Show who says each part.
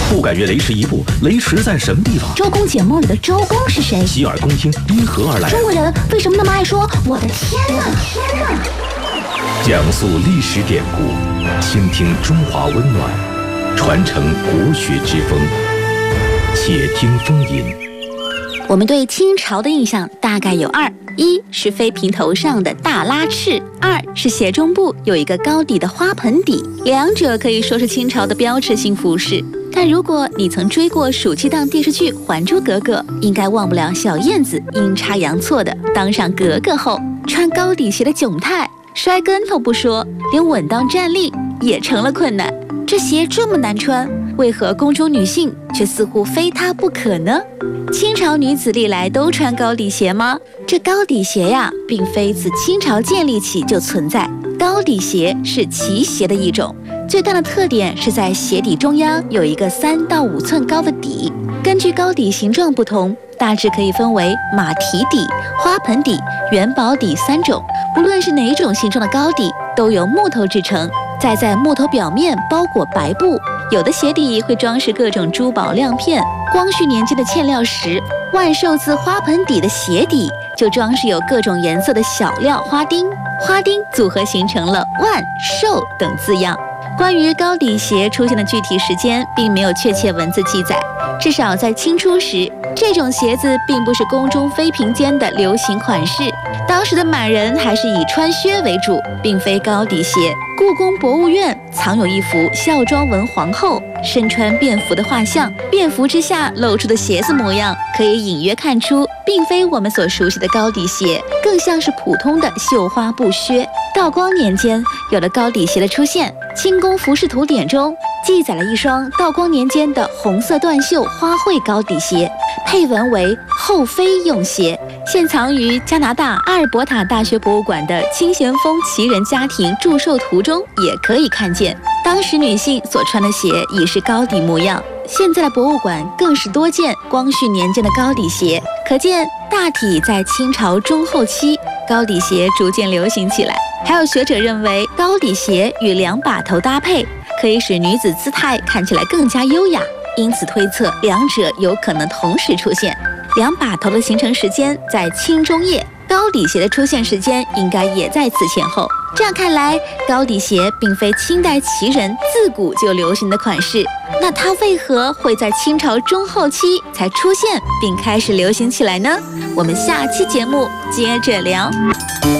Speaker 1: 不敢越雷池一步，雷池在什么地方？
Speaker 2: 周公解梦里的周公是谁？
Speaker 1: 洗耳恭听，因何而来？
Speaker 2: 中国人为什么那么爱说我的天哪？
Speaker 1: 讲述历史典故，倾听中华温暖，传承国学之风。且听风吟。
Speaker 3: 我们对清朝的印象大概有二：一是妃嫔头上的大拉翅，二是鞋中部有一个高底的花盆底。两者可以说是清朝的标志性服饰。但如果你曾追过暑期档电视剧《还珠格格》，应该忘不了小燕子阴差阳错的当上格格后，穿高底鞋的窘态，摔跟头不说，连稳当站立也成了困难。这鞋这么难穿，为何宫中女性却似乎非它不可呢？清朝女子历来都穿高底鞋吗？这高底鞋呀，并非自清朝建立起就存在。高底鞋是旗鞋的一种，最大的特点是在鞋底中央有一个3到5寸高的底。根据高底形状不同，大致可以分为马蹄底、花盆底、元宝底3种。不论是哪种形状的高底，都由木头制成，再在木头表面包裹白布。有的鞋底会装饰各种珠宝亮片。光绪年间的嵌料石万寿字花盆底的鞋底就装饰有各种颜色的小料花钉，花钉组合形成了万寿等字样。关于高底鞋出现的具体时间并没有确切文字记载，至少在清初时，这种鞋子并不是宫中妃嫔间的流行款式。当时的满人还是以穿靴为主，并非高底鞋。故宫博物院藏有一幅孝庄文皇后身穿便服的画像，便服之下露出的鞋子模样，可以隐约看出，并非我们所熟悉的高底鞋，更像是普通的绣花布靴。道光年间有了高底鞋的出现，《清宫服饰图典》中记载了一双道光年间的红色缎绣花卉高底鞋，配文为后妃用鞋，现藏于加拿大阿尔伯塔大学博物馆的清咸丰旗人家庭祝寿图中也可以看见。当时女性所穿的鞋已是高底模样，现在的博物馆更是多见光绪年间的高底鞋，可见大体在清朝中后期，高底鞋逐渐流行起来。还有学者认为，高底鞋与2把头搭配，可以使女子姿态看起来更加优雅，因此推测两者有可能同时出现。2把头的形成时间在清中叶，高底鞋的出现时间应该也在此前后。这样看来，高底鞋并非清代旗人自古就流行的款式，那它为何会在清朝中后期才出现并开始流行起来呢？我们下期节目接着聊。